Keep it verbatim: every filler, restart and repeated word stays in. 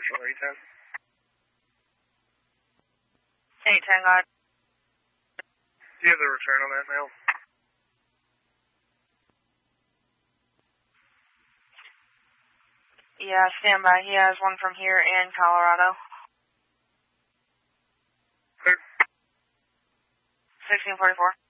Marshall, eight ten. eight ten, got it. Do you have the return on that mail? Yeah, stand by. He has one from here in Colorado. Clear. sixteen forty-four.